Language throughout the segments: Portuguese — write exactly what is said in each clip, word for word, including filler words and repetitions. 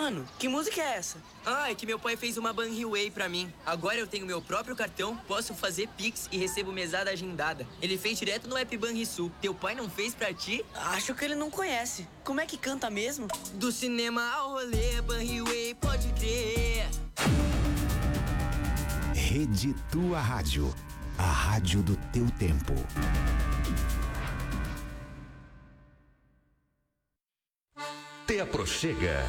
Mano, que música é essa? Ah, é que meu pai fez uma Banriway pra mim. Agora eu tenho meu próprio cartão, posso fazer Pix e recebo mesada agendada. Ele fez direto no app Banrisul. Teu pai não fez pra ti? Acho que ele não conhece. Como é que canta mesmo? Do cinema ao rolê, Banriway, pode crer. Rede Tua Rádio, a rádio do teu tempo. Te aproxega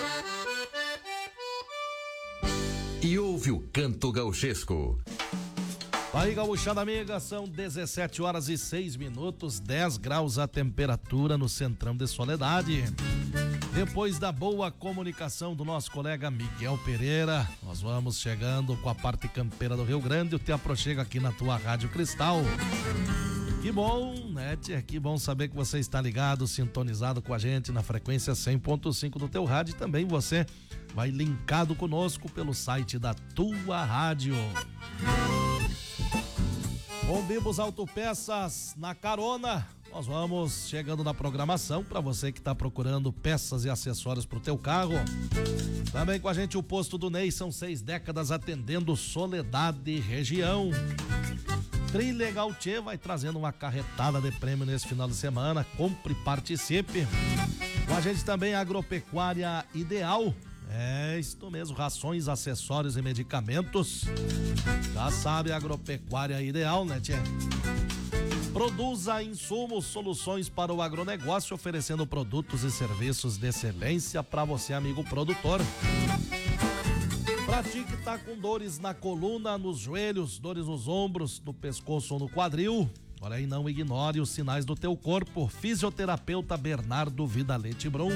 e ouve o canto gauchesco. Aí, gauchada amiga, são dezessete horas e seis minutos, dez graus a temperatura no Centrão de Soledade. Depois da boa comunicação do nosso colega Miguel Pereira, nós vamos chegando com a parte campeira do Rio Grande. O Te aproxega aqui na tua Rádio Cristal. Que bom, né, tia? Que bom saber que você está ligado, sintonizado com a gente na frequência cem ponto cinco do teu rádio. E também você vai linkado conosco pelo site da tua rádio. Bombibus Autopeças na carona. Nós vamos chegando na programação para você que está procurando peças e acessórios para o teu carro. Também com a gente o posto do Ney, são seis décadas atendendo Soledade e região. Trilegal Tchê vai trazendo uma carretada de prêmio nesse final de semana. Compre e participe. Com a gente também a Agropecuária Ideal. É isso mesmo, rações, acessórios e medicamentos. Já sabe, Agropecuária Ideal, né, tchê? Produza insumos, soluções para o agronegócio, oferecendo produtos e serviços de excelência para você, amigo produtor. Pra ti que tá com dores na coluna, nos joelhos, dores nos ombros, no pescoço ou no quadril, olha aí, não ignore os sinais do teu corpo. Fisioterapeuta Bernardo Vidalete Brum.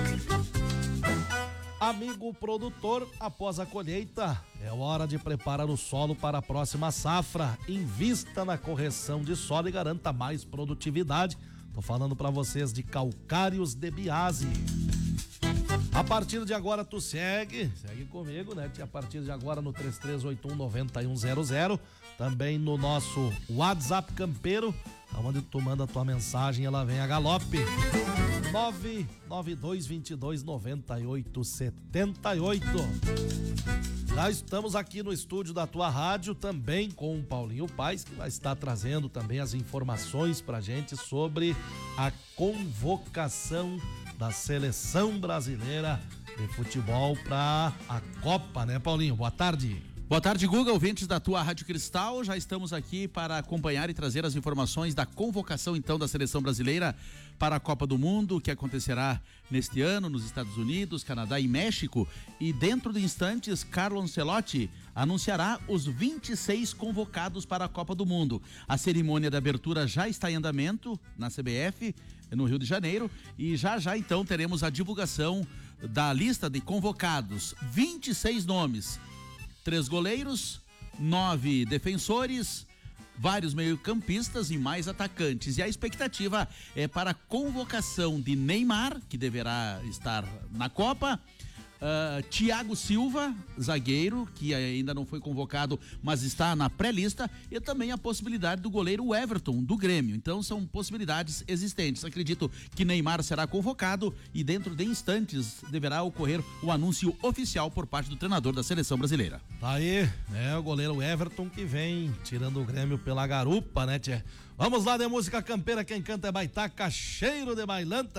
Amigo produtor, após a colheita, é hora de preparar o solo para a próxima safra. Invista na correção de solo e garanta mais produtividade. Tô falando para vocês de Calcários de Biase. A partir de agora tu segue, segue comigo, né? A partir de agora no três três oito um nove um zero zero, também no nosso WhatsApp campeiro, onde tu manda a tua mensagem, ela vem a galope. nove nove dois dois dois nove oito sete oito. Já estamos aqui no estúdio da tua rádio também com o Paulinho Paes, que vai estar trazendo também as informações pra gente sobre a convocação da seleção brasileira de futebol para a Copa, né, Paulinho? Boa tarde. Boa tarde, Guga, ouvintes da tua Rádio Cristal. Já estamos aqui para acompanhar e trazer as informações da convocação, então, da seleção brasileira para a Copa do Mundo, que acontecerá neste ano nos Estados Unidos, Canadá e México. E dentro de instantes, Carlo Ancelotti anunciará os vinte e seis convocados para a Copa do Mundo. A cerimônia de abertura já está em andamento na C B F, no Rio de Janeiro, e já já, então, teremos a divulgação da lista de convocados. vinte e seis nomes. Três goleiros, nove defensores, vários meio-campistas e mais atacantes. E a expectativa é para a convocação de Neymar, que deverá estar na Copa, uh, Thiago Silva, zagueiro, que ainda não foi convocado, mas está na pré-lista, e também a possibilidade do goleiro Everton, do Grêmio. Então são possibilidades existentes. Acredito que Neymar será convocado e dentro de instantes deverá ocorrer o anúncio oficial por parte do treinador da seleção brasileira. Tá aí, é o goleiro Everton que vem tirando o Grêmio pela garupa, né, tchê? Vamos lá de música campeira, quem canta é Baitaca, cheiro de bailanta.